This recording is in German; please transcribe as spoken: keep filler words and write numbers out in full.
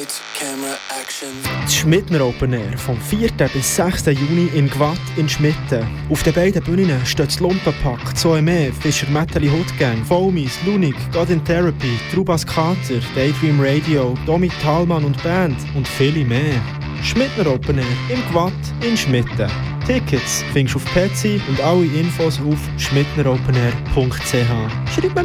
Das Schmidtner Open Air vom vierten bis sechsten Juni in Gwatt in Schmitten. Auf den beiden Bühnen steht das Lumpenpack, Zoeme, Fischer Metalli Hotgang, Foamies, Lunik, God in Therapy, Trubas Kater, Daydream Radio, Domi Thalmann und Band und viele mehr. Schmidtner Open Air in Gwatt in Schmitten. Tickets findest du auf Petsy und alle Infos auf schmidtneropenair punkt c h. Schreib